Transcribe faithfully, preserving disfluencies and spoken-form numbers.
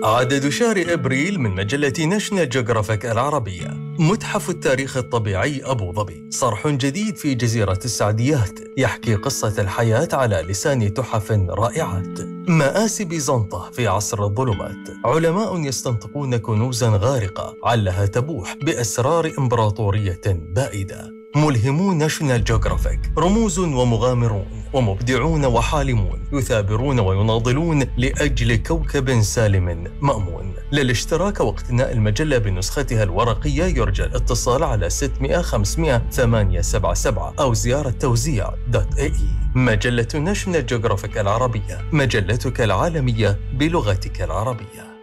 عدد شهر أبريل من مجلة ناشونال جيوغرافيك العربية. متحف التاريخ الطبيعي أبو ظبي، صرح جديد في جزيرة السعديات يحكي قصة الحياة على لسان تحف رائعات. مآسي بيزنطة في عصر الظلمات، علماء يستنطقون كنوزا غارقة علها تبوح بأسرار إمبراطورية بائدة. ملهمو ناشونال جيوغرافيك، رموز ومغامرون ومبدعون وحالمون يثابرون ويناضلون لأجل كوكب سالم مأمون. للاشتراك واقتناء المجلة بنسختها الورقية يرجى الاتصال على ستمئة خمسمئة ثمانية سبعة سبعة أو زيارة توزيع دوت اي. مجلة ناشونال جيوغرافيك العربية، مجلتك العالمية بلغتك العربية.